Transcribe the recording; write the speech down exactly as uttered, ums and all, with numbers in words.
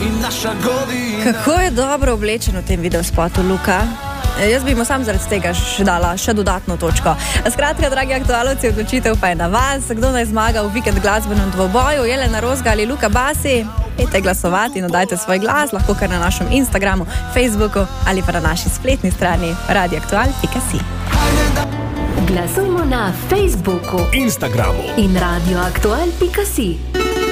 in naša godina. Kako je dobro oblečen v tem videospotu, Luka. Jaz bi mu sam zaradi tega še dala še dodatno točko. Skratka, dragi aktualovci, odločitev pa je na vas. Kdo naj zmaga v vikend glasbenem dvoboju? Jelena Rozga ali Luka Basi? Pejte glasovati in oddajte svoj glas, lahko kar na našem Instagramu, Facebooku ali pa na naši spletni strani radio aktual pika si. Glasujmo na Facebooku, Instagramu in radio aktual pika si.